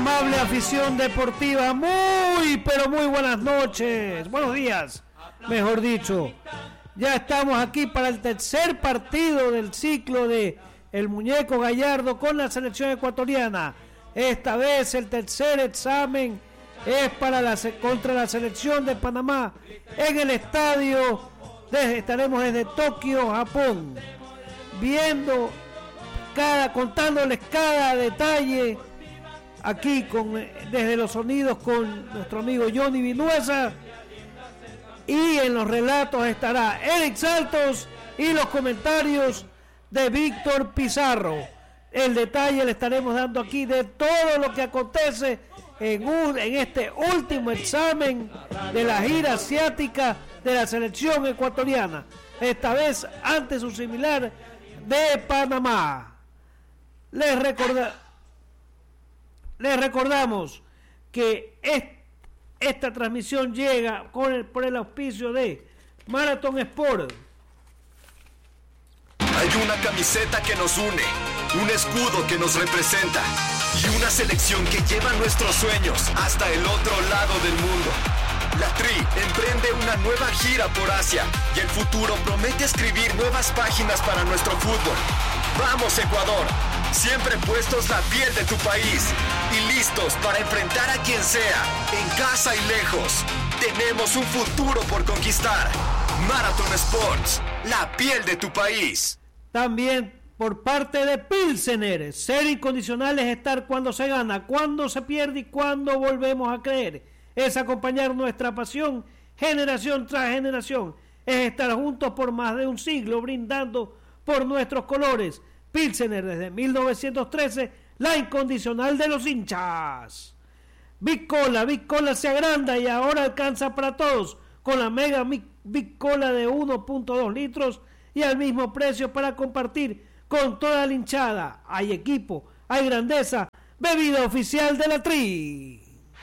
amable afición deportiva, muy pero muy buenas noches, buenos días, mejor dicho. Ya estamos aquí para el tercer partido del ciclo de el Muñeco Gallardo con la selección ecuatoriana. Esta vez el tercer examen es contra la selección de Panamá en el estadio. Estaremos desde Tokio, Japón, contándoles cada detalle aquí desde los sonidos con nuestro amigo Johnny Vinuesa, y en los relatos estará Eric Saltos y los comentarios de Víctor Pizarro. El detalle le estaremos dando aquí de todo lo que acontece en este último examen de la gira asiática de la selección ecuatoriana, esta vez ante su similar de Panamá. Les recordamos que esta transmisión llega por el auspicio de Marathon Sport. Hay una camiseta que nos une, un escudo que nos representa y una selección que lleva nuestros sueños hasta el otro lado del mundo. La Tri emprende una nueva gira por Asia y el futuro promete escribir nuevas páginas para nuestro fútbol. ¡Vamos, Ecuador! Siempre puestos la piel de tu país y listos para enfrentar a quien sea, en casa y lejos. Tenemos un futuro por conquistar. Marathon Sports, la piel de tu país. También por parte de Pilsener, ser incondicional es estar cuando se gana, cuando se pierde y cuando volvemos a creer. Es acompañar nuestra pasión generación tras generación. Es estar juntos por más de un siglo brindando por nuestros colores. Pilsener desde 1913, la incondicional de los hinchas. Big Cola se agranda y ahora alcanza para todos con la mega Big Cola de 1.2 litros y al mismo precio para compartir con toda la hinchada. Hay equipo, hay grandeza, bebida oficial de la Tri.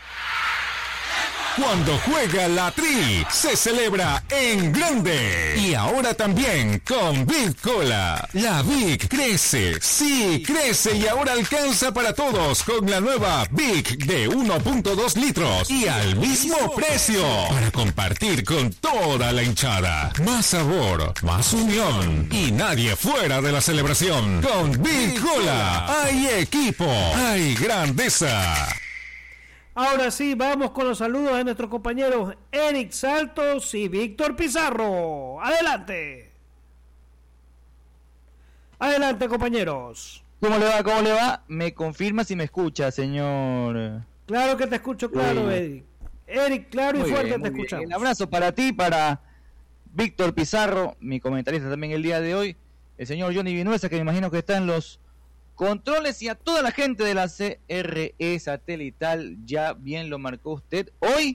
Cuando juega la Tri, se celebra en grande. Y ahora también con Big Cola. La Big crece, sí, crece y ahora alcanza para todos con la nueva Big de 1.2 litros. Y al mismo precio. Para compartir con toda la hinchada. Más sabor, más unión. Y nadie fuera de la celebración. Con Big Cola hay equipo, hay grandeza. Ahora sí, vamos con los saludos de nuestros compañeros Eric Saltos y Víctor Pizarro. Adelante. Adelante, compañeros. ¿Cómo le va? ¿Cómo le va? Me confirma si me escucha, señor. Claro que te escucho, claro, Eric. Eric, claro y fuerte te escuchamos. Un abrazo para ti, para Víctor Pizarro, mi comentarista también el día de hoy, el señor Johnny Vinuesa, que me imagino que está en los controles, y a toda la gente de la CRE Satelital. Ya bien lo marcó usted. Hoy,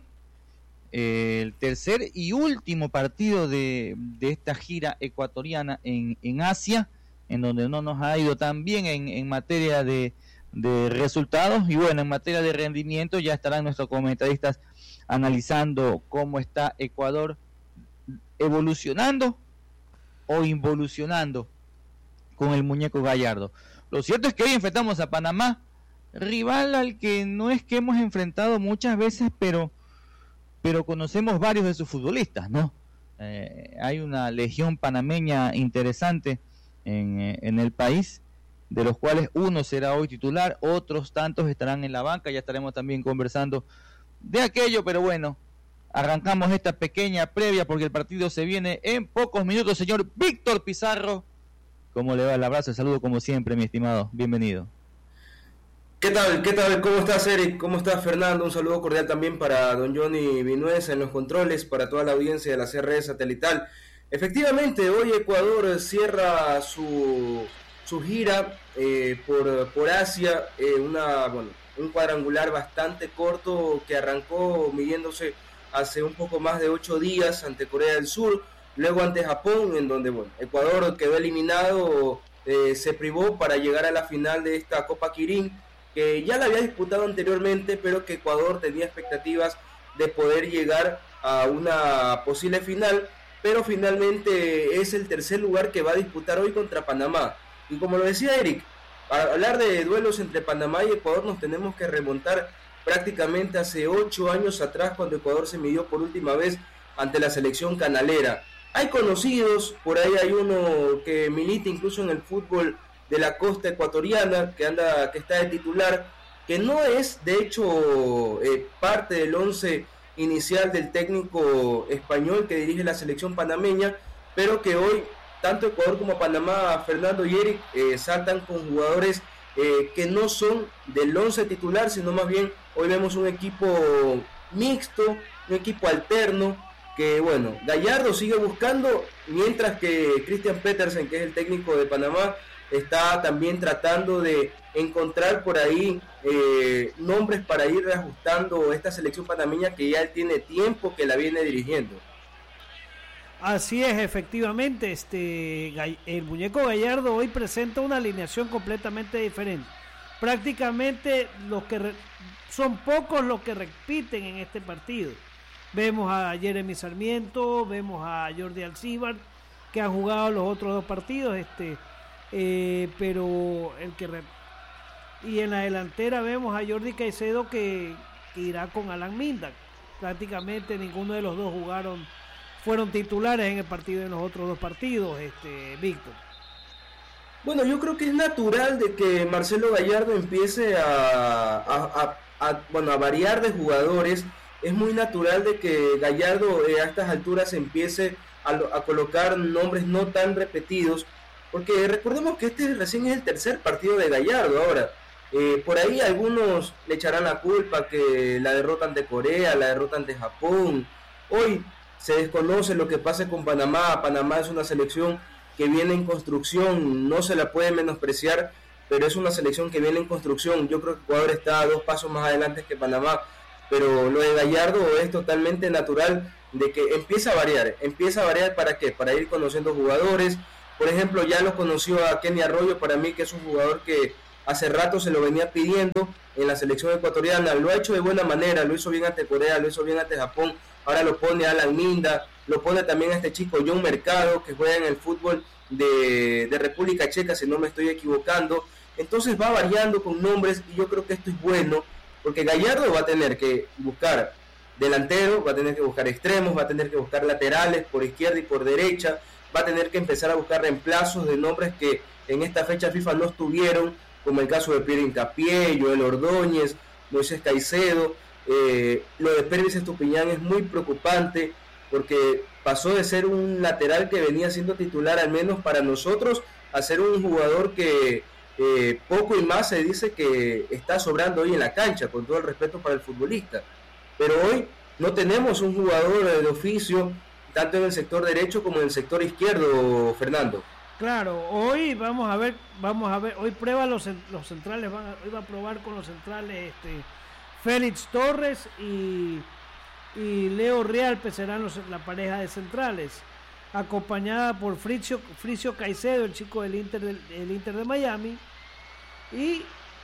el tercer y último partido de esta gira ecuatoriana en Asia, en donde no nos ha ido tan bien en materia de resultados, y bueno, en materia de rendimiento ya estarán nuestros comentaristas analizando cómo está Ecuador evolucionando o involucionando con el Muñeco Gallardo. Lo cierto es que hoy enfrentamos a Panamá, rival al que no es que hemos enfrentado muchas veces, pero conocemos varios de sus futbolistas, ¿no? Hay una legión panameña interesante en el país, de los cuales uno será hoy titular, otros tantos estarán en la banca. Ya estaremos también conversando de aquello, pero bueno, arrancamos esta pequeña previa porque el partido se viene en pocos minutos. Señor Víctor Pizarro, ¿cómo le va? El abrazo, el saludo como siempre, mi estimado. Bienvenido. ¿Qué tal? ¿Cómo estás, Eric? ¿Cómo estás, Fernando? Un saludo cordial también para don Johnny Vinuesa en los controles, para toda la audiencia de la CRE Satelital. Efectivamente, hoy Ecuador cierra su gira por Asia, un cuadrangular bastante corto que arrancó midiéndose hace un poco más de 8 días ante Corea del Sur, luego ante Japón, en donde Ecuador quedó eliminado, se privó para llegar a la final de esta Copa Kirin, que ya la había disputado anteriormente, pero que Ecuador tenía expectativas de poder llegar a una posible final, pero finalmente es el tercer lugar que va a disputar hoy contra Panamá. Y como lo decía Eric, Para hablar de duelos entre Panamá y Ecuador nos tenemos que remontar prácticamente hace 8 años atrás, cuando Ecuador se midió por última vez ante la selección canalera. Hay conocidos, por ahí hay uno que milita incluso en el fútbol de la costa ecuatoriana, que está de titular, que no es de hecho parte del 11 inicial del técnico español que dirige la selección panameña, pero que hoy tanto Ecuador como Panamá, Fernando y Eric, saltan con jugadores que no son del 11 titular, sino más bien hoy vemos un equipo mixto, un equipo alterno, que bueno, Gallardo sigue buscando, mientras que Christian Petersen, que es el técnico de Panamá, está también tratando de encontrar por ahí nombres para ir reajustando esta selección panameña, que ya él tiene tiempo que la viene dirigiendo. Así es, efectivamente, el muñeco Gallardo hoy presenta una alineación completamente diferente. Prácticamente son pocos los que repiten en este partido. Vemos a Jeremy Sarmiento, vemos a Jordi Alcibar, que han jugado los otros 2 partidos, pero y en la delantera vemos a Jordi Caicedo que irá con Alan Minda. Prácticamente ninguno de los dos fueron titulares en el partido, en los otros 2 partidos, Víctor. Bueno, yo creo que es natural de que Marcelo Gallardo empiece a variar de jugadores. Es muy natural de que Gallardo a estas alturas empiece a colocar nombres no tan repetidos, porque recordemos que recién es el tercer partido de Gallardo. Ahora, por ahí algunos le echarán la culpa que la derrota ante Corea, la derrota ante Japón. Hoy se desconoce lo que pase con Panamá. Panamá es una selección que viene en construcción, no se la puede menospreciar, pero es una selección que viene en construcción. Yo creo que Ecuador está a 2 pasos más adelante que Panamá, pero lo de Gallardo es totalmente natural de que empieza a variar. ¿Para qué? Para ir conociendo jugadores. Por ejemplo, ya lo conoció a Kenny Arroyo, para mí que es un jugador que hace rato se lo venía pidiendo en la selección ecuatoriana. Lo ha hecho de buena manera, lo hizo bien ante Corea, lo hizo bien ante Japón. Ahora lo pone Alan Minda, lo pone también a este chico John Mercado, que juega en el fútbol de República Checa, si no me estoy equivocando. Entonces va variando con nombres, y yo creo que esto es bueno, porque Gallardo va a tener que buscar delantero, va a tener que buscar extremos, va a tener que buscar laterales por izquierda y por derecha, va a tener que empezar a buscar reemplazos de nombres que en esta fecha FIFA no estuvieron, como el caso de Pierre Hincapié, Joel Ordóñez, Moisés Caicedo. Lo de Pervis Estupiñán es muy preocupante, porque pasó de ser un lateral que venía siendo titular, al menos para nosotros, a ser un jugador que poco y más se dice que está sobrando hoy en la cancha, con todo el respeto para el futbolista. Pero hoy no tenemos un jugador de oficio, tanto en el sector derecho como en el sector izquierdo, Fernando. Claro, hoy vamos a ver, hoy prueba los centrales, hoy va a probar con los centrales Félix Torres y Leo Realpe serán la pareja de centrales, acompañada por Fricio Caicedo, el chico del Inter de Miami, y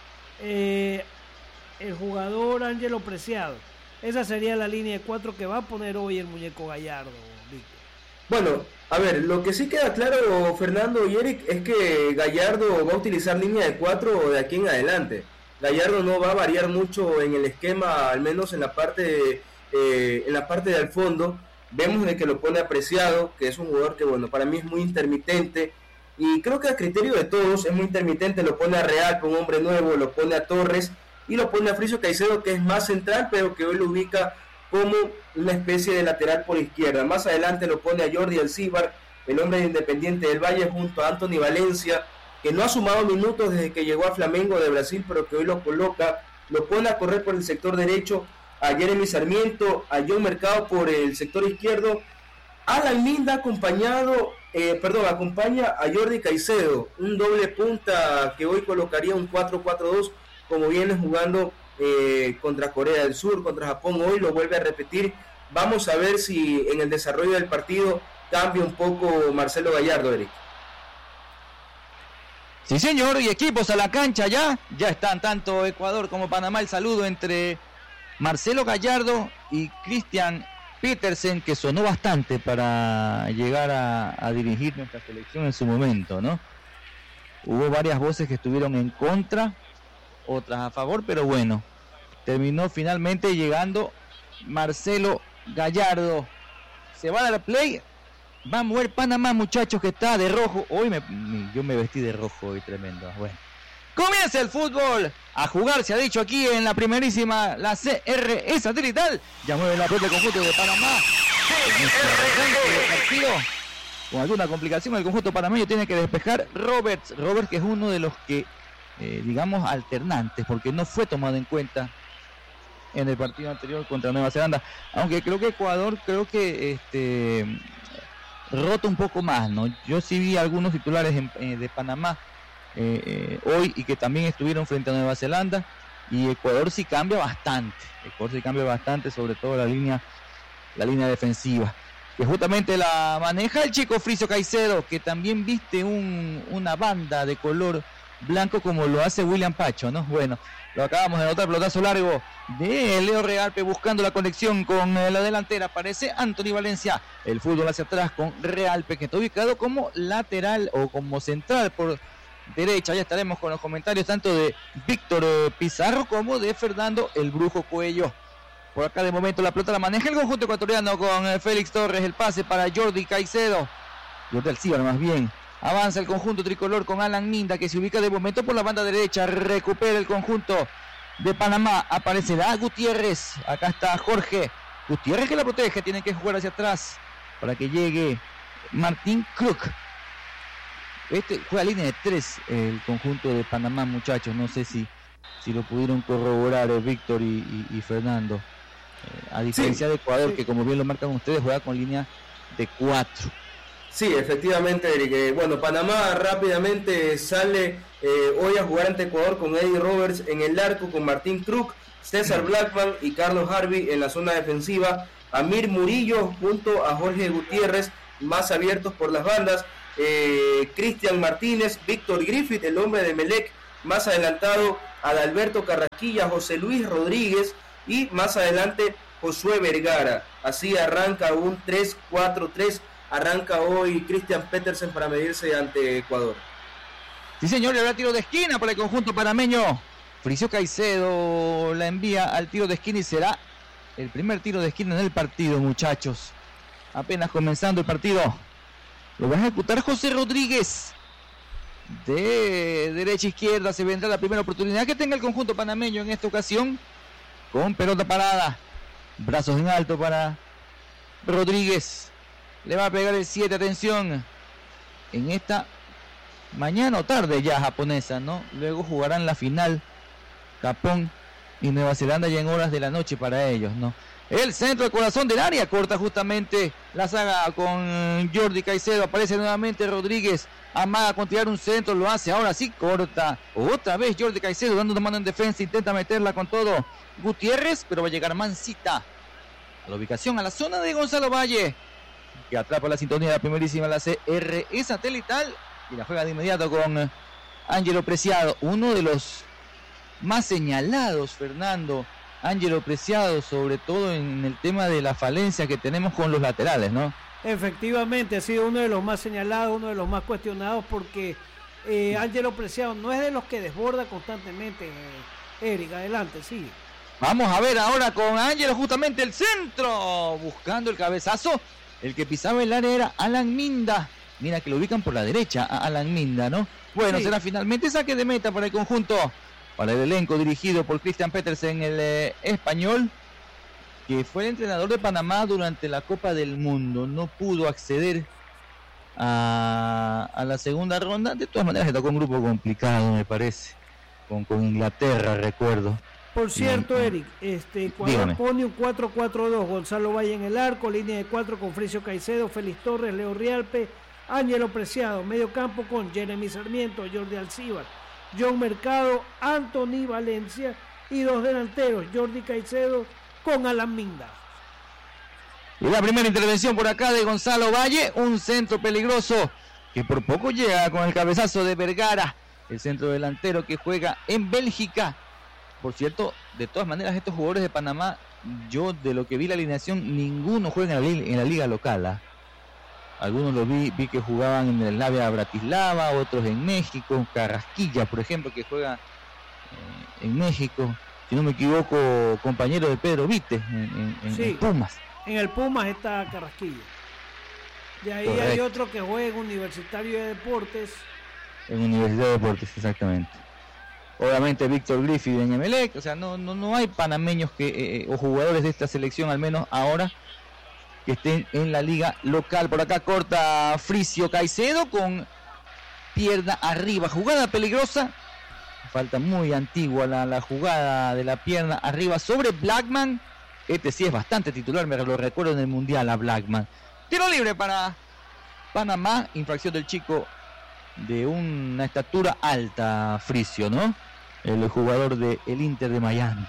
el jugador Ángelo Preciado. Esa sería la línea de 4 que va a poner hoy el muñeco Gallardo, Víctor. Bueno, a ver, lo que sí queda claro, Fernando y Eric, es que Gallardo va a utilizar línea de 4 de aquí en adelante. Gallardo no va a variar mucho en el esquema, al menos en la parte de al fondo. Vemos de que lo pone Apreciado, que es un jugador que, bueno, para mí es muy intermitente, y creo que a criterio de todos es muy intermitente. Lo pone a Real con un hombre nuevo, lo pone a Torres y lo pone a Fricio Caicedo, que es más central, pero que hoy lo ubica como una especie de lateral por izquierda. Más adelante lo pone a Jordi Alcibar, el hombre de Independiente del Valle, junto a Anthony Valencia, que no ha sumado minutos desde que llegó a Flamengo de Brasil, pero que hoy lo coloca, lo pone a correr por el sector derecho, a Jeremy Sarmiento, a John Mercado por el sector izquierdo. Alan Minda acompaña a Jordi Caicedo, un doble punta que hoy colocaría un 4-4-2, como viene jugando contra Corea del Sur, contra Japón. Hoy lo vuelve a repetir. Vamos a ver si en el desarrollo del partido cambia un poco Marcelo Gallardo, Eric. Sí, señor, y equipos a la cancha ya están tanto Ecuador como Panamá. El saludo entre Marcelo Gallardo y Christian Petersen, que sonó bastante para llegar a dirigir nuestra selección en su momento, ¿no? hubo varias voces que estuvieron en contra, otras a favor, pero bueno, terminó finalmente llegando Marcelo Gallardo. Se va a dar play, va a mover Panamá, muchachos, que está de rojo. Hoy yo me vestí de rojo hoy, tremendo. Bueno, comienza el fútbol a jugar, se ha dicho aquí en la primerísima, la CRE satelital. Ya mueve la pelota el conjunto de Panamá. Con alguna complicación el conjunto panameño tiene que despejar Roberts, que es uno de los que digamos alternantes, porque no fue tomado en cuenta en el partido anterior contra Nueva Zelanda, aunque creo que Ecuador rota un poco más, ¿no? Yo sí vi algunos titulares de Panamá hoy, y que también estuvieron frente a Nueva Zelanda, y Ecuador sí cambia bastante, sobre todo la línea defensiva, que justamente la maneja el chico Friso Caicedo, que también viste una banda de color blanco como lo hace William Pacho, ¿no? Bueno, lo acabamos de notar, pelotazo largo de Leo Realpe buscando la conexión con la delantera, aparece Anthony Valencia, el fútbol hacia atrás con Realpe, que está ubicado como lateral o como central por derecha. Ya estaremos con los comentarios tanto de Víctor Pizarro como de Fernando el Brujo Cuello. Por acá de momento la pelota la maneja el conjunto ecuatoriano con Félix Torres, el pase para Jordi Alcibar más bien. Avanza el conjunto tricolor con Alan Minda, que se ubica de momento por la banda derecha, recupera el conjunto de Panamá, aparecerá Gutiérrez, acá está Jorge Gutiérrez que la protege, tiene que jugar hacia atrás para que llegue Martín Kruk. Juega línea de 3 el conjunto de Panamá, muchachos, no sé si lo pudieron corroborar Víctor y Fernando, a diferencia de Ecuador, que como bien lo marcan ustedes, juega con línea de 4. Sí, efectivamente, Eric. Bueno, Panamá rápidamente sale hoy a jugar ante Ecuador con Eddie Roberts en el arco, con Martín Kruk, César Blackman y Carlos Harvey en la zona defensiva, Amir Murillo junto a Jorge Gutiérrez, más abiertos por las bandas, Cristian Martínez, Víctor Griffith, el hombre de Melec, más adelantado Adalberto Carrasquilla, José Luis Rodríguez y más adelante Josué Vergara. Así arranca un 3-4-3. Arranca hoy Christian Petersen para medirse ante Ecuador. Sí, señor, le habrá tiro de esquina para el conjunto panameño. Friso Caicedo la envía al tiro de esquina y será el primer tiro de esquina en el partido, muchachos. Apenas comenzando el partido. Lo va a ejecutar José Rodríguez. De derecha a izquierda se vendrá la primera oportunidad que tenga el conjunto panameño en esta ocasión. Con pelota parada. Brazos en alto para Rodríguez. Le va a pegar el 7, atención, en esta mañana o tarde ya japonesa, ¿no? Luego jugarán la final Japón y Nueva Zelanda ya en horas de la noche para ellos, ¿no? El centro del corazón del área, corta justamente la saga con Jordi Caicedo, aparece nuevamente Rodríguez, amaga con tirar un centro, lo hace, ahora sí corta, otra vez Jordi Caicedo dando una mano en defensa, intenta meterla con todo Gutiérrez, pero va a llegar Mancita a la ubicación, a la zona de Gonzalo Valle, que atrapa la sintonía de la primerísima, la CRE satelital, y la juega de inmediato con Ángelo Preciado, uno de los más señalados, Fernando, Ángelo Preciado, sobre todo en el tema de la falencia que tenemos con los laterales, ¿no? Efectivamente, ha sido uno de los más señalados, uno de los más cuestionados, porque Ángelo Preciado no es de los que desborda constantemente. Eric, adelante, sigue. Vamos a ver ahora con Ángelo justamente el centro, buscando el cabezazo. El que pisaba el área era Alan Minda. Mira que lo ubican por la derecha a Alan Minda, ¿no? Bueno, sí. Será finalmente saque de meta para el conjunto, para el elenco dirigido por Christian Petersen, el español, que fue el entrenador de Panamá durante la Copa del Mundo. No pudo acceder a la segunda ronda. De todas maneras, se tocó un grupo complicado, me parece. Con Inglaterra, recuerdo. Por cierto, Eric, Ecuador pone un 4-4-2, Gonzalo Valle en el arco, línea de 4 con Friso Caicedo, Félix Torres, Leo Realpe, Ángelo Preciado, medio campo con Jeremy Sarmiento, Jordi Alcibar, John Mercado, Anthony Valencia y dos delanteros, Jordi Caicedo con Alan Minda. Y la primera intervención por acá de Gonzalo Valle, un centro peligroso que por poco llega con el cabezazo de Vergara, el centro delantero que juega en Bélgica. Por cierto, de todas maneras, estos jugadores de Panamá, yo de lo que vi la alineación, ninguno juega en la liga local. Algunos los vi que jugaban en el Slavia Bratislava, otros en México. Carrasquilla, por ejemplo, que juega en México. Si no me equivoco, compañero de Pedro Vites en Pumas. En el Pumas está Carrasquilla. De ahí correcto. Hay otro que juega en Universitario de Deportes. En Universidad de Deportes, exactamente. Obviamente Víctor Griffith en Emelec. O sea, no hay panameños o jugadores de esta selección, al menos ahora, que estén en la liga local. Por acá corta Fricio Caicedo con pierna arriba. Jugada peligrosa. Falta muy antigua la jugada de la pierna arriba sobre Blackman. Este sí es bastante titular, me lo recuerdo en el Mundial a Blackman. Tiro libre para Panamá. Infracción del chico de una estatura alta, Fricio, ¿no? El jugador del Inter de Miami.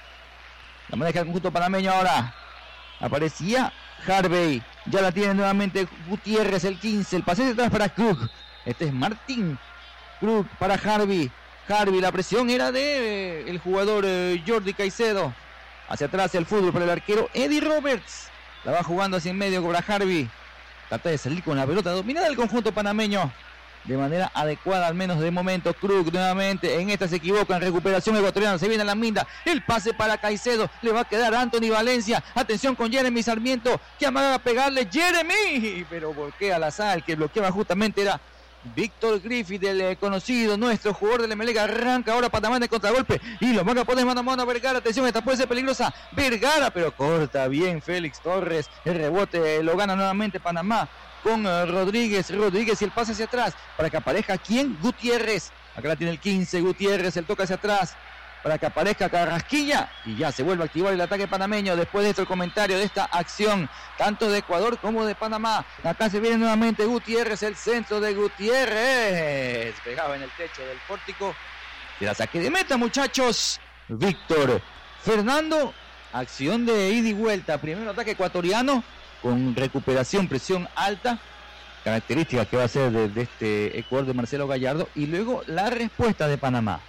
La maneja el conjunto panameño ahora. Aparecía Harvey. Ya la tiene nuevamente Gutiérrez, el 15. El pase de atrás para Krug. Este es Martín. Krug para Harvey. La presión era de el jugador Jordi Caicedo. Hacia atrás el fútbol para el arquero Eddie Roberts. La va jugando hacia en medio para Harvey. Trata de salir con la pelota dominada del conjunto panameño. De manera adecuada, al menos de momento. Krug nuevamente. En esta se equivoca. En recuperación ecuatoriana. Se viene la minda. El pase para Caicedo. Le va a quedar a Anthony Valencia. Atención con Jeremy Sarmiento. Que amaba a pegarle. ¡Jeremy! Pero bloquea la sal. El que bloqueaba justamente era Víctor Griffith, el conocido, nuestro jugador del Emelec. Arranca ahora Panamá de contragolpe y lo van a poner mano a mano a Vergara. Atención, esta puede ser peligrosa. Vergara, pero corta bien Félix Torres. El rebote lo gana nuevamente Panamá con Rodríguez y el pase hacia atrás para que aparezca ¿quién? Gutiérrez. Acá la tiene el 15, Gutiérrez, el toque hacia atrás para que aparezca Carrasquilla y ya se vuelve a activar el ataque panameño. Después de esto el comentario de esta acción tanto de Ecuador como de Panamá. Acá se viene nuevamente Gutiérrez, el centro de Gutiérrez pegado en el techo del pórtico y la saque de meta, muchachos. Víctor Fernando, acción de ida y vuelta. Primero ataque ecuatoriano con recuperación, presión alta, característica que va a ser de este Ecuador de Marcelo Gallardo, y luego la respuesta de Panamá.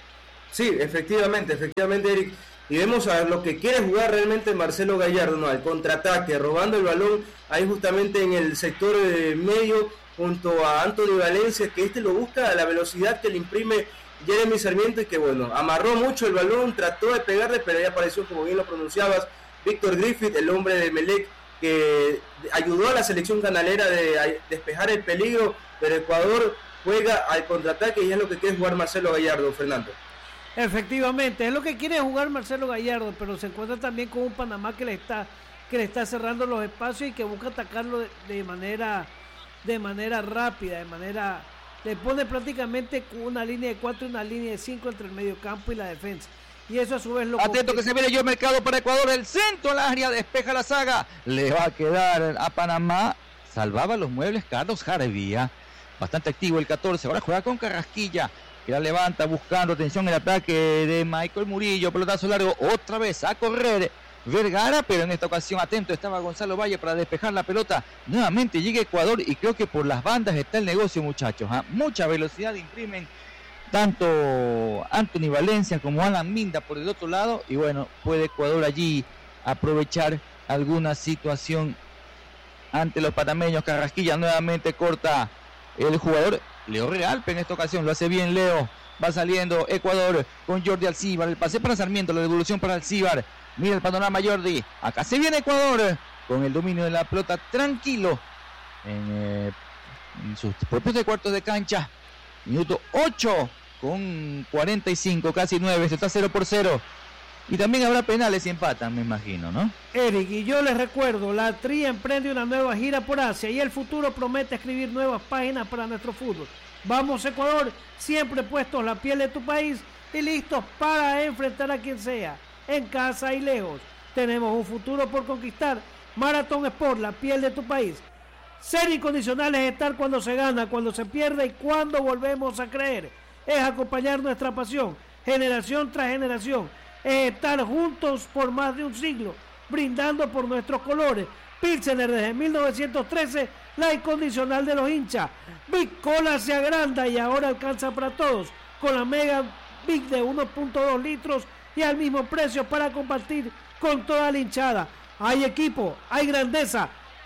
Sí, efectivamente, Eric. Y vemos a lo que quiere jugar realmente Marcelo Gallardo, ¿no? Al contraataque, robando el balón ahí justamente en el sector medio junto a Anthony Valencia, que lo busca a la velocidad que le imprime Jeremy Sarmiento y que, bueno, amarró mucho el balón, trató de pegarle, pero ahí apareció, como bien lo pronunciabas, Víctor Griffith, el hombre de Emelec, que ayudó a la selección canalera de despejar el peligro, pero Ecuador juega al contraataque y es lo que quiere jugar Marcelo Gallardo, Fernando. Efectivamente, es lo que quiere jugar Marcelo Gallardo, pero se encuentra también con un Panamá que le está cerrando los espacios y que busca atacarlo de manera rápida, le pone prácticamente una línea de 4 y una línea de 5 entre el medio campo y la defensa. Y eso a su vez lo atento que se viene yo Mercado para Ecuador, el centro al área, despeja la saga, le va a quedar a Panamá. Salvaba los muebles Carlos Harvey, bastante activo el 14, ahora juega con Carrasquilla, que la levanta buscando, atención, el ataque de Michael Murillo, pelotazo largo, otra vez a correr Vergara, pero en esta ocasión atento estaba Gonzalo Valle para despejar la pelota. Nuevamente llega Ecuador y creo que por las bandas está el negocio, muchachos. Mucha velocidad imprimen tanto Anthony Valencia como Alan Minda por el otro lado, y bueno, puede Ecuador allí aprovechar alguna situación ante los panameños. Carrasquilla nuevamente corta el jugador Leo Realpe, en esta ocasión lo hace bien Leo. Va saliendo Ecuador con Jordi Alcíbar, el pase para Sarmiento, la devolución para Alcíbar. Mira el panorama Jordi, acá se viene Ecuador con el dominio de la pelota tranquilo en sus propios cuartos de cancha. Minuto 8 con 45, casi 9, se está 0-0. Y también habrá penales y empatan, me imagino, ¿no? Eric, y yo les recuerdo, la TRI emprende una nueva gira por Asia y el futuro promete escribir nuevas páginas para nuestro fútbol. Vamos Ecuador, siempre puestos la piel de tu país y listos para enfrentar a quien sea, en casa y lejos. Tenemos un futuro por conquistar. Maratón Sport, la piel de tu país. Ser incondicional es estar cuando se gana, cuando se pierde y cuando volvemos a creer. Es acompañar nuestra pasión, generación tras generación. Es estar juntos por más de un siglo, brindando por nuestros colores. Pilsener desde 1913, la incondicional de los hinchas. Big Cola se agranda y ahora alcanza para todos, con la Mega Big de 1.2 litros y al mismo precio para compartir con toda la hinchada. Hay equipo, hay grandeza.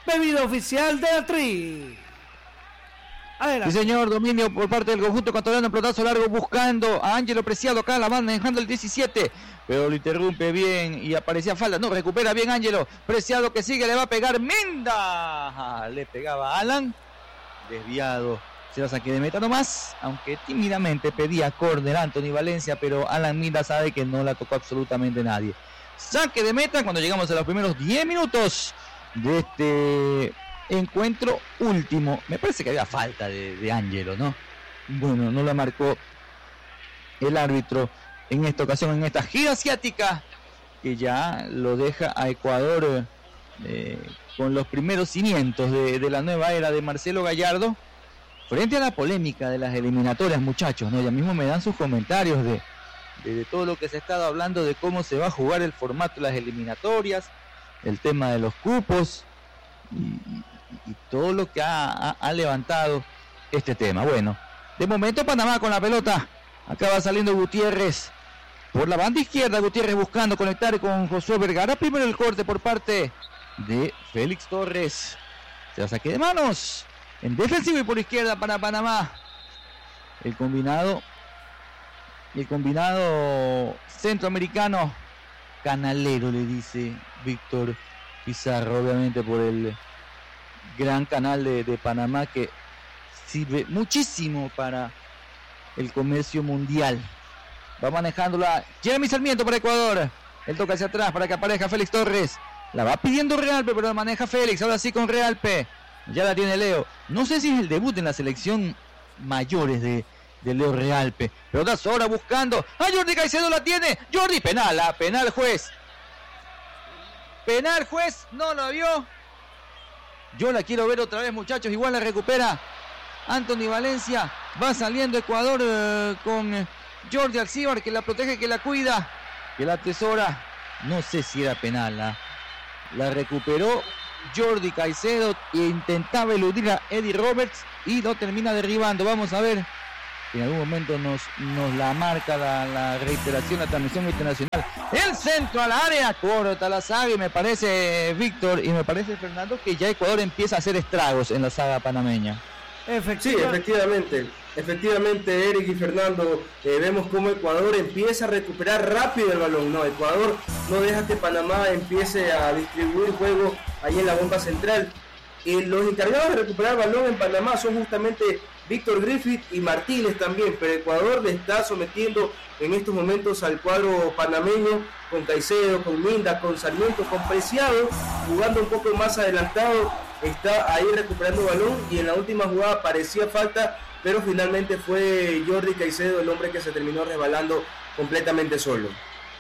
bebida oficial de la Tri. Sí, señor, dominio por parte del conjunto ecuatoriano, pelotazo largo buscando a Ángelo Preciado, acá la van manejando el 17, pero lo interrumpe bien y aparecía falta, no, recupera bien Ángelo Preciado que sigue, le va a pegar Minda, le pegaba Alan, desviado, se la saque de meta nomás, aunque tímidamente pedía córner Anthony Valencia, pero Alan Minda sabe que no la tocó absolutamente nadie. Saque de meta cuando llegamos a los primeros 10 minutos de este encuentro último. Me parece que había falta de Ángelo, ¿no? Bueno, no la marcó el árbitro en esta ocasión, en esta gira asiática, que ya lo deja a Ecuador con los primeros cimientos de la nueva era de Marcelo Gallardo, frente a la polémica de las eliminatorias, muchachos, ¿no? Ya mismo me dan sus comentarios de todo lo que se ha estado hablando, de cómo se va a jugar el formato de las eliminatorias, el tema de los cupos y todo lo que ha levantado este tema. Bueno, de momento Panamá con la pelota, acaba saliendo Gutiérrez por la banda izquierda, Gutiérrez buscando conectar con Josué Vergara, primero el corte por parte de Félix Torres, se la saque de manos, en defensivo y por izquierda para Panamá, el combinado centroamericano canalero, le dice Víctor Pizarro, obviamente por el gran canal de Panamá que sirve muchísimo para el comercio mundial. Va manejándola Jeremy Sarmiento para Ecuador, él toca hacia atrás para que aparezca Félix Torres, la va pidiendo Realpe pero la maneja Félix, ahora sí con Realpe, ya la tiene Leo, no sé si es el debut en la selección mayores de Leo Realpe, pero da ahora buscando a Jordi Caicedo, la tiene Jordi, penal juez, no lo vio. Yo la quiero ver otra vez, muchachos. Igual la recupera Anthony Valencia. Va saliendo Ecuador con Jordi Alcibar, que la protege, que la cuida, que la atesora. No sé si era penal. La recuperó Jordi Caicedo e intentaba eludir a Eddie Roberts y lo termina derribando. Vamos a ver. En algún momento nos la marca la reiteración, la transmisión internacional. El centro al área, corta la saga y me parece, Víctor, y me parece, Fernando, que ya Ecuador empieza a hacer estragos en la saga panameña. Sí, efectivamente, Eric y Fernando, vemos cómo Ecuador empieza a recuperar rápido el balón. No, Ecuador no deja que Panamá empiece a distribuir juego ahí en la bomba central. Los encargados de recuperar el balón en Panamá son justamente Víctor Griffith y Martínez también, pero Ecuador le está sometiendo en estos momentos al cuadro panameño con Caicedo, con Minda, con Sarmiento, con Preciado, jugando un poco más adelantado, está ahí recuperando balón y en la última jugada parecía falta, pero finalmente fue Jordi Caicedo el hombre que se terminó resbalando completamente solo.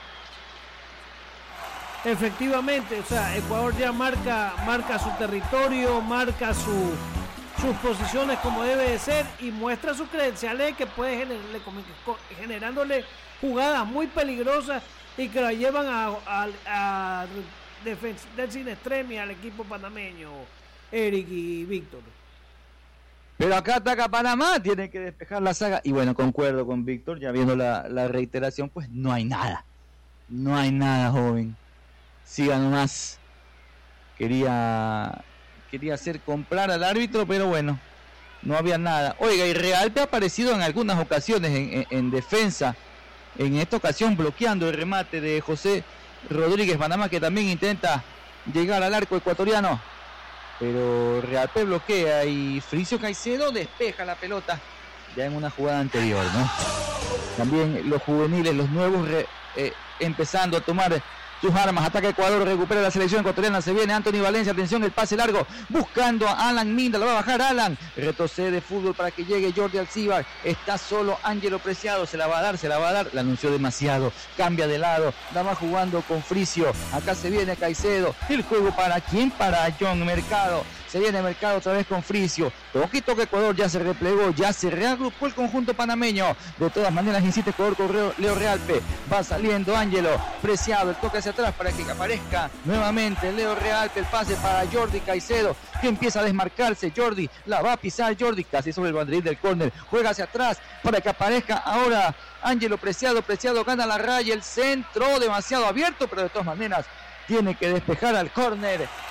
Efectivamente, o sea, Ecuador ya marca su territorio, marca sus posiciones como debe de ser y muestra sus credenciales que puede generándole jugadas muy peligrosas y que la llevan a defender sin extremia al equipo panameño, Eric y Víctor. Pero acá ataca Panamá, tiene que despejar la saga y bueno, concuerdo con Víctor, ya viendo la reiteración, pues no hay nada, joven. Siga nomás. Quería hacer comprar al árbitro, pero bueno, no había nada. Oiga, y Realpe ha aparecido en algunas ocasiones en defensa, en esta ocasión bloqueando el remate de José Rodríguez Panamá, que también intenta llegar al arco ecuatoriano, pero Realpe bloquea y Fricio Caicedo despeja la pelota ya en una jugada anterior, ¿no? También los juveniles, los nuevos empezando a tomar sus armas. Ataca Ecuador, recupera la selección ecuatoriana, se viene Anthony Valencia, atención, el pase largo, buscando a Alan Minda, lo va a bajar Alan, retrocede fútbol para que llegue Jordi Alcibar, está solo Ángelo Preciado, se la va a dar, la anunció demasiado, cambia de lado, la va jugando con Fricio, acá se viene Caicedo, el juego para ¿quién? Para John Mercado, se viene Mercado otra vez con Fricio, toquito que Ecuador ya se replegó, ya se reagrupó el conjunto panameño, de todas maneras insiste Ecuador con Leo Realpe, va saliendo Ángelo Preciado, el toque hacia atrás para que aparezca nuevamente Leo Realpe, el pase para Jordi Caicedo, que empieza a desmarcarse, Jordi, la va a pisar Jordi, casi sobre el banderín del córner, juega hacia atrás para que aparezca ahora Ángelo Preciado gana la raya, el centro demasiado abierto, pero de todas maneras tiene que despejar al córner,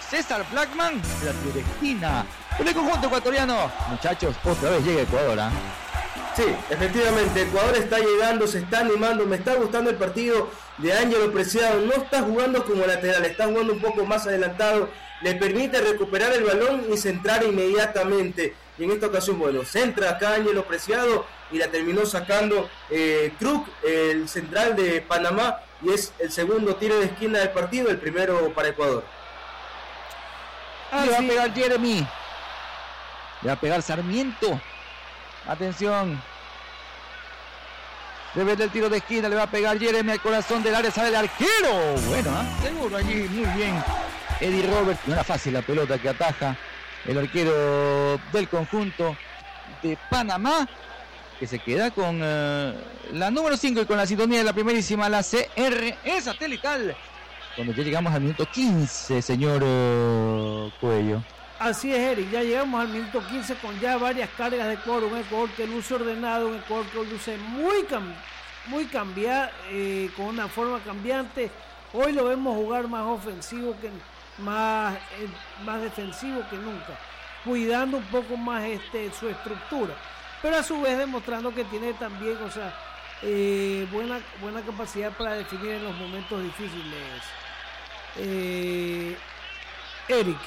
César Blackman de la tiro de esquina. Por el conjunto ecuatoriano, muchachos, otra vez llega Ecuador, ¿eh? Sí, efectivamente, Ecuador está llegando, se está animando, me está gustando el partido de Ángelo Preciado, no está jugando como lateral, está jugando un poco más adelantado, le permite recuperar el balón y centrar inmediatamente, y en esta ocasión, bueno, centra acá Ángelo Preciado y la terminó sacando Kruk, el central de Panamá, y es el segundo tiro de esquina del partido, el primero para Ecuador. Le va a pegar Jeremy, le va a pegar Sarmiento. Atención. Debe del tiro de esquina, le va a pegar Jeremy al corazón del área, sale el arquero. Bueno, seguro allí, muy bien. Eddie Roberts, no era fácil la pelota que ataja el arquero del conjunto de Panamá, que se queda con la número 5 y con la sintonía de la primerísima, la CRE satelital. Cuando ya llegamos al minuto 15, señor Cuello. Así es, Eric, ya llegamos al minuto 15 con ya varias cargas de Ecuador, un Ecuador que luce ordenado, un Ecuador que luce muy cambiado, con una forma cambiante. Hoy lo vemos jugar más ofensivo, más defensivo que nunca, cuidando un poco más su estructura, pero a su vez demostrando que tiene también, buena capacidad para definir en los momentos difíciles. Eric.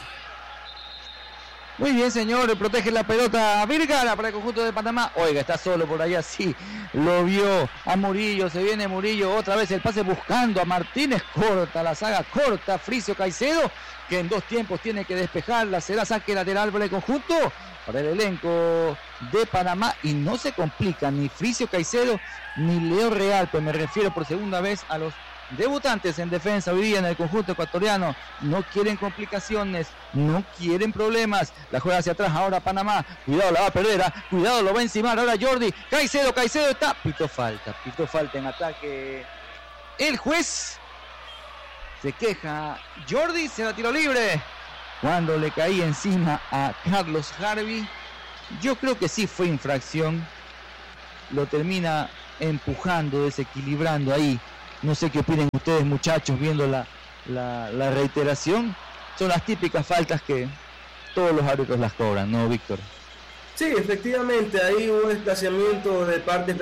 Muy bien, señor, protege la pelota Vergara para el conjunto de Panamá. Oiga, está solo por allá, sí, lo vio a Murillo, se viene Murillo, otra vez el pase buscando a Martínez, corta la saga, corta Fricio Caicedo, que en 2 tiempos tiene que despejarla, será saque lateral para el conjunto, para el elenco de Panamá, y no se complica ni Fricio Caicedo ni Leo Real, pues me refiero por segunda vez a los debutantes en defensa hoy día en el conjunto ecuatoriano. No quieren complicaciones, no quieren problemas. La juega hacia atrás ahora Panamá. Cuidado, la va a perder. Cuidado, lo va a encimar ahora Jordi. Caicedo está. Pitó falta en ataque. El juez se queja. Jordi se la tiró libre cuando le caía encima a Carlos Harvey. Yo creo que sí fue infracción. Lo termina empujando, desequilibrando ahí. No sé qué opinen ustedes, muchachos, viendo la reiteración. Son las típicas faltas que todos los árbitros las cobran, ¿no, Víctor? Sí, efectivamente, ahí hubo desplazamiento de parte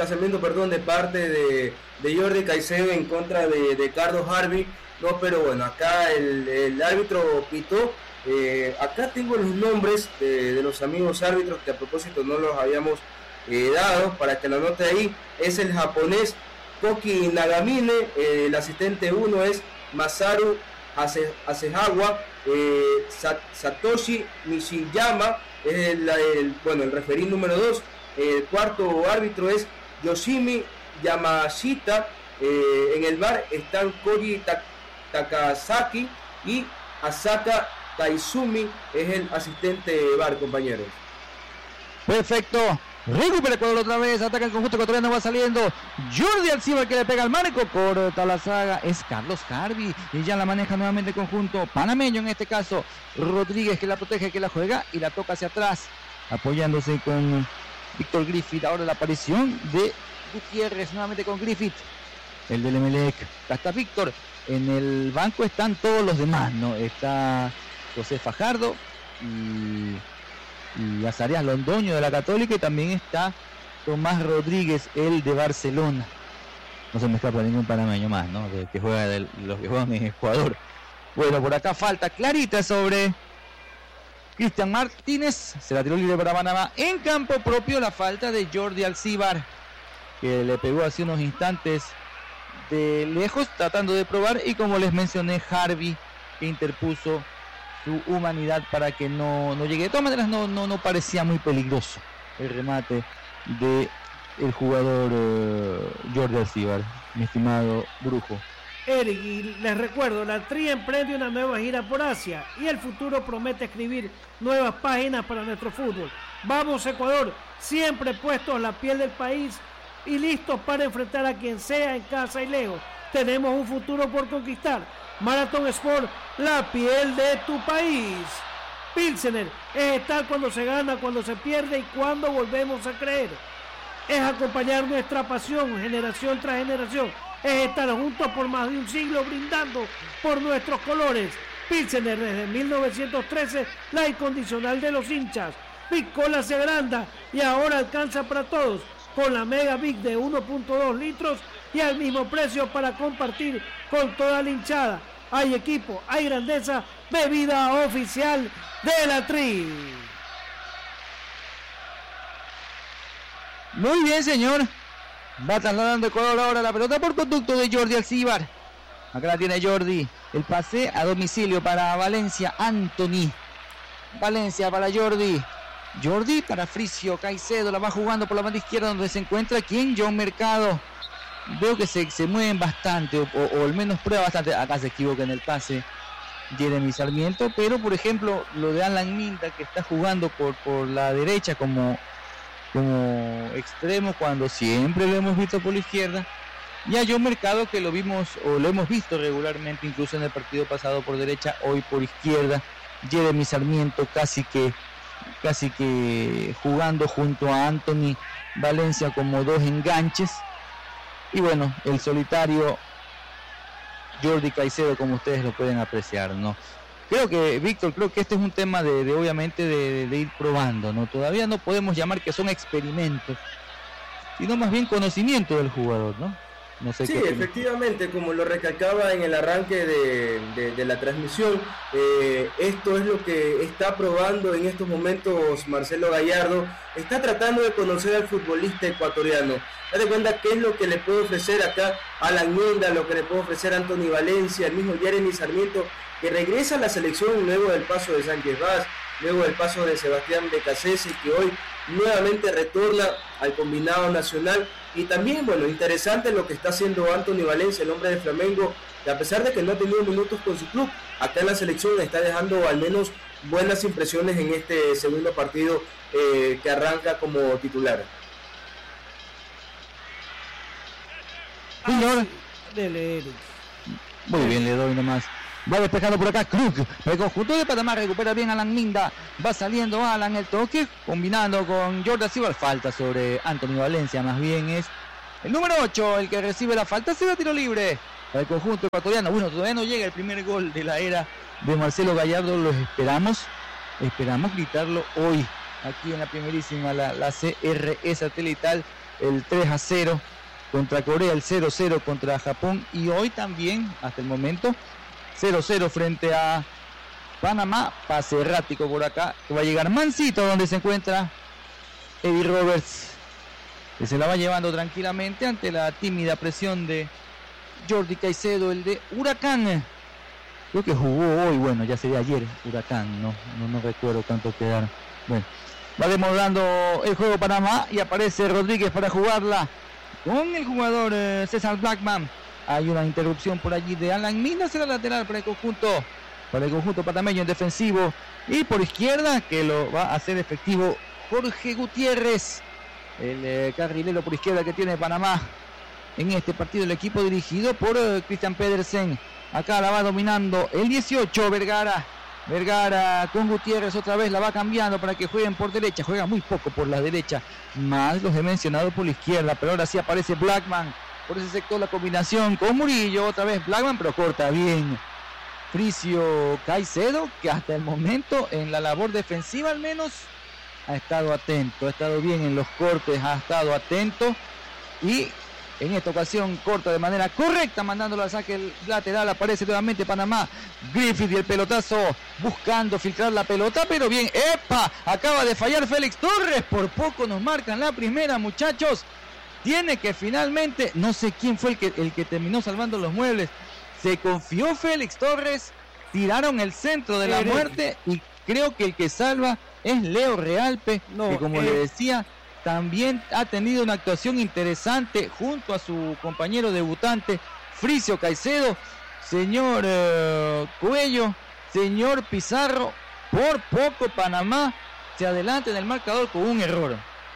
de Jordi Caicedo en contra de Carlos Harvey. No, pero bueno, acá el árbitro pitó. Acá tengo los nombres de los amigos árbitros que a propósito no los habíamos dado, para que lo anote ahí. Es el japonés Koki Nagamine, el asistente 1 es Masaru Asehawa, Satoshi Nishiyama es el referí número 2, el cuarto árbitro es Yoshimi Yamashita, en el VAR están Koji Takasaki y Asaka Taizumi, es el asistente VAR, compañeros. Perfecto. Recupera Ecuador otra vez, ataca el conjunto ecuatoriano, va saliendo Jordi Alcibar que le pega al marco, corta la saga, es Carlos Harvey y ya la maneja nuevamente el conjunto panameño, en este caso Rodríguez que la protege, que la juega y la toca hacia atrás, apoyándose con Víctor Griffith. Ahora la aparición de Gutiérrez nuevamente con Griffith, el del Emelec. Acá está Víctor, en el banco están todos los demás, ¿no? Está José Fajardo y Azarias Londoño de la Católica, y también está Tomás Rodríguez, el de Barcelona. No se me escapa ningún panameño más, ¿no? Que juega los que juegan en Ecuador. Bueno, por acá falta clarita sobre Cristian Martínez, se la tiró libre para Panamá. En campo propio la falta de Jordi Alcibar, que le pegó hace unos instantes de lejos tratando de probar, y como les mencioné, Harvey que interpuso su humanidad para que no llegue. De todas maneras no parecía muy peligroso el remate de el jugador Jordi Alcibar, mi estimado Brujo. Eric, y les recuerdo, la TRI emprende una nueva gira por Asia y el futuro promete escribir nuevas páginas para nuestro fútbol. Vamos Ecuador, siempre puestos la piel del país y listos para enfrentar a quien sea en casa y lejos. Tenemos un futuro por conquistar. Marathon Sport, la piel de tu país. Pilsener es estar cuando se gana, cuando se pierde y cuando volvemos a creer. Es acompañar nuestra pasión generación tras generación. Es estar juntos por más de un siglo brindando por nuestros colores. Pilsener desde 1913, la incondicional de los hinchas. Big Cola se agranda y ahora alcanza para todos con la Mega Big de 1.2 litros y al mismo precio para compartir con toda la hinchada. Hay equipo, hay grandeza, bebida oficial de la Tri. Muy bien, señor. Va trasladando el color ahora la pelota por conducto de Jordi Alcibar. Acá la tiene Jordi. El pase a domicilio para Valencia, Anthony. Valencia para Jordi. Jordi para Fricio Caicedo. La va jugando por la banda izquierda donde se encuentra ¿quién? John Mercado. Veo que se mueven bastante o al menos prueba bastante. Acá se equivoca en el pase Jeremy Sarmiento. Pero por ejemplo lo de Alan Minda, que está jugando por la derecha como extremo cuando siempre lo hemos visto por la izquierda, y a John Mercado, que lo vimos o lo hemos visto regularmente incluso en el partido pasado por derecha, hoy por izquierda. Jeremy Sarmiento casi que jugando junto a Anthony Valencia como dos enganches, y bueno, el solitario Jordi Caicedo, como ustedes lo pueden apreciar, ¿no? Creo que, Víctor, este es un tema de obviamente de ir probando, ¿no? Todavía no podemos llamar que son experimentos, sino más bien conocimiento del jugador, ¿no? No sé. Sí, efectivamente, como lo recalcaba en el arranque de la transmisión, esto es lo que está probando en estos momentos Marcelo Gallardo. Está tratando de conocer al futbolista ecuatoriano. Date cuenta qué es lo que le puede ofrecer acá Alan Minda, lo que le puede ofrecer Anthony Valencia, el mismo Jeremy Sarmiento, que regresa a la selección luego del paso de Sánchez Vaz, luego del paso de Sebastián Becasese, que hoy nuevamente retorna al combinado nacional. Y también, bueno, interesante lo que está haciendo Anthony Valencia, el hombre de Flamengo, que a pesar de que no ha tenido minutos con su club, acá en la selección está dejando al menos buenas impresiones en este segundo partido que arranca como titular. Señor. Dele. Muy bien, le doy nomás. Va despejando por acá Krug. El conjunto de Panamá recupera bien Alan Minda. Va saliendo Alan el toque, combinando con Jordan Silva. Falta sobre Anthony Valencia. Más bien es el número 8 el que recibe la falta. Se va a tiro libre para el conjunto ecuatoriano. Bueno, todavía no llega el primer gol de la era de Marcelo Gallardo. Los esperamos gritarlo hoy. Aquí en la primerísima, la CRE satelital. El 3-0 contra Corea. El 0-0 contra Japón. Y hoy también, hasta el momento, 0-0 frente a Panamá. Pase errático por acá, que va a llegar Mancito, donde se encuentra Eddie Roberts, que se la va llevando tranquilamente ante la tímida presión de Jordi Caicedo, el de Huracán. Creo que jugó hoy, bueno, ya sería ayer Huracán, no recuerdo cuánto quedaron. Bueno, va demorando el juego Panamá y aparece Rodríguez para jugarla con el jugador César Blackman. Hay una interrupción por allí de Alan Minda, será lateral para el conjunto panameño en defensivo. Y por izquierda, que lo va a hacer efectivo Jorge Gutiérrez, el carrilero por izquierda que tiene Panamá en este partido. El equipo dirigido por Christian Pedersen. Acá la va dominando el 18, Vergara con Gutiérrez otra vez, la va cambiando para que jueguen por derecha. Juega muy poco por la derecha, más los he mencionado por la izquierda, pero ahora sí aparece Blackman. Por ese sector la combinación con Murillo, otra vez Blackman, pero corta bien Fricio Caicedo, que hasta el momento en la labor defensiva al menos ha estado atento, ha estado bien en los cortes, ha estado atento, y en esta ocasión corta de manera correcta, mandándolo al saque lateral. Aparece nuevamente Panamá, Griffith y el pelotazo buscando filtrar la pelota, pero bien, ¡epa! Acaba de fallar Félix Torres, por poco nos marcan la primera, muchachos. Tiene que finalmente, no sé quién fue el que terminó salvando los muebles. Se confió Félix Torres, tiraron el centro de la muerte y creo que el que salva es Leo Realpe, que como le decía, también ha tenido una actuación interesante junto a su compañero debutante Fricio Caicedo. Señor Cuello, señor Pizarro, por poco Panamá se adelanta en el marcador con un error.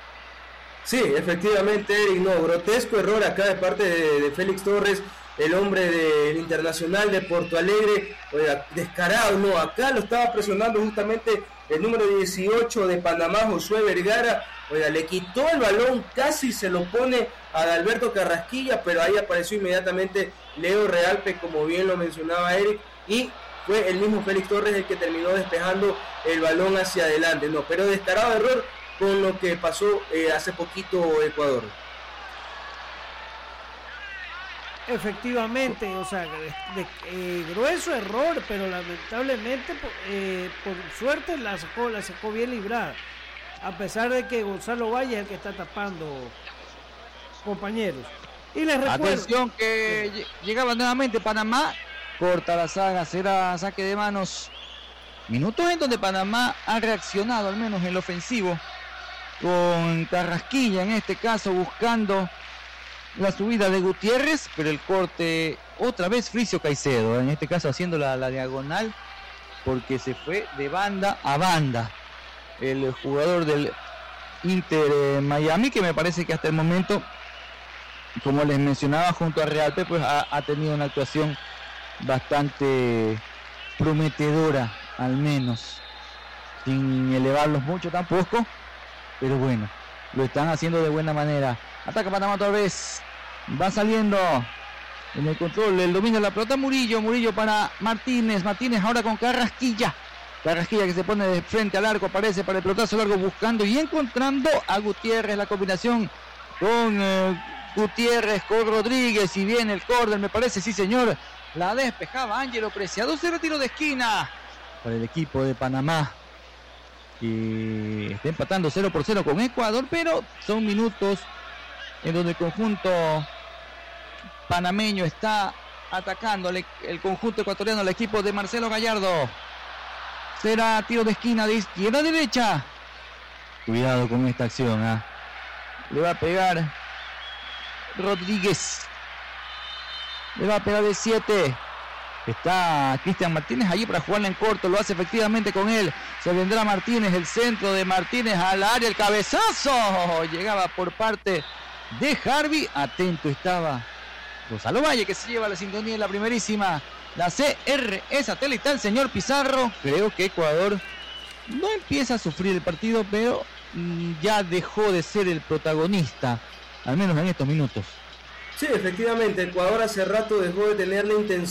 Sí, efectivamente, Eric, grotesco error acá de parte de Félix Torres, el hombre del Internacional de Porto Alegre. Oiga, descarado, acá lo estaba presionando justamente el número 18 de Panamá, Josué Vergara. Oiga, le quitó el balón, casi se lo pone a Alberto Carrasquilla, pero ahí apareció inmediatamente Leo Realpe, como bien lo mencionaba Eric, y fue el mismo Félix Torres el que terminó despejando el balón hacia adelante. No, pero descarado error con lo que pasó hace poquito Ecuador. Efectivamente, o sea, grueso error, pero lamentablemente por suerte la sacó bien librada, a pesar de que Gonzalo Valle es el que está tapando, compañeros. Y les recuerdo, atención que llegaba nuevamente Panamá, corta la saga, será saque de manos. Minutos en donde Panamá ha reaccionado, al menos en lo ofensivo, con Carrasquilla en este caso buscando la subida de Gutiérrez, pero el corte otra vez Fricio Caicedo, en este caso haciendo la diagonal, porque se fue de banda a banda el jugador del Inter Miami, que me parece que hasta el momento, como les mencionaba, junto a Realpe, pues ha tenido una actuación bastante prometedora, al menos, sin elevarlos mucho tampoco, pero bueno, lo están haciendo de buena manera. Ataca Panamá otra vez, va saliendo en el control, el dominio de la pelota Murillo para Martínez ahora con Carrasquilla que se pone de frente al arco, aparece para el pelotazo largo buscando y encontrando a Gutiérrez, la combinación con Gutiérrez con Rodríguez, y viene el córner, me parece, sí señor, la despejaba Ángelo Preciado, se retiro de esquina para el equipo de Panamá, que está empatando 0-0 con Ecuador, pero son minutos en donde el conjunto panameño está atacando el conjunto ecuatoriano, el equipo de Marcelo Gallardo. Será tiro de esquina de izquierda a derecha. Cuidado con esta acción, le va a pegar Rodríguez, le va a pegar de 7. Está Cristian Martínez allí para jugarla en corto, lo hace efectivamente con él. Se vendrá Martínez, el centro de Martínez al área, el cabezazo. Llegaba por parte de Harvey, atento estaba Gonzalo Valle, que se lleva la sintonía en la primerísima, la CRE satelital, señor Pizarro. Creo que Ecuador no empieza a sufrir el partido, pero ya dejó de ser el protagonista, al menos en estos minutos. Sí, efectivamente, Ecuador hace rato dejó de tener la intención